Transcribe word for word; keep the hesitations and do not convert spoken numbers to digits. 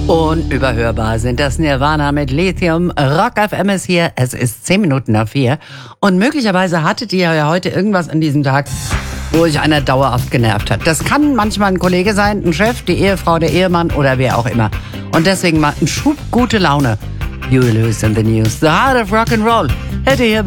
Unüberhörbar sind das Nirvana mit Lithium. Rock F M ist hier. Es ist zehn Minuten nach vier. Und möglicherweise hattet ihr ja heute irgendwas an diesem Tag, wo euch einer dauerhaft genervt hat. Das kann manchmal ein Kollege sein, ein Chef, die Ehefrau, der Ehemann oder wer auch immer. Und deswegen mal ein Schub gute Laune. You lose in the news. The heart of rock and roll. Hätte hier